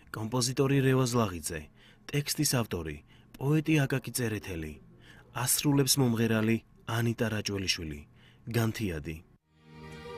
კომპოზიტორი რევაზ ლაღიძე, ტექსტის ავტორი, პოეტი აკაკი წერეთელი, ასრულებს მომღერალი ანიტა რაჭველიშვილი, განთიადი.